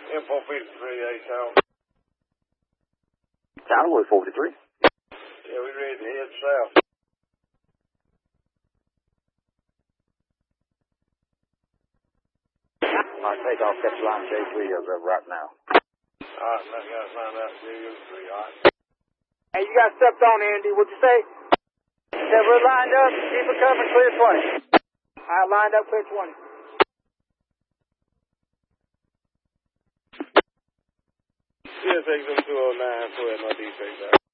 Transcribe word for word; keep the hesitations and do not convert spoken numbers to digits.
Info fifty-three, eight town. Townwood forty-three. Yeah, we ready to head south. All right, take off, catch line J three as of right now. All right, now you gotta find out J three, all right? Hey, you got stepped on, Andy. What'd you say? Said we're lined up. Keep it covering, clear twenty. All right, lined up, clear twenty. C S X two oh nine, twelve, no defect,